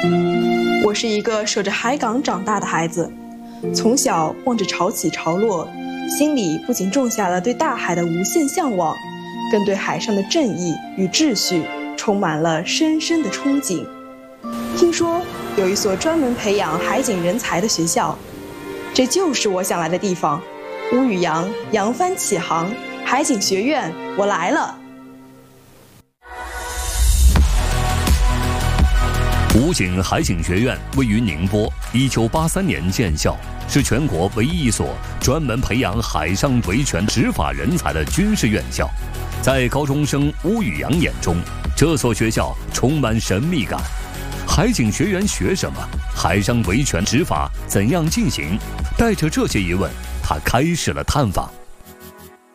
我是一个守着海港长大的孩子，从小望着潮起潮落，心里不仅种下了对大海的无限向往，更对海上的正义与秩序充满了深深的憧憬。听说有一所专门培养海警人才的学校，这就是我想来的地方。乌宇阳扬帆起航，海警学院，我来了。 武警海警学院位于宁波，1983年建校，是全国唯一一所专门培养海上维权执法人才的军事院校。在高中生乌宇阳眼中，这所学校充满神秘感。海警学院学什么？海上维权执法怎样进行？带着这些疑问，他开始了探访。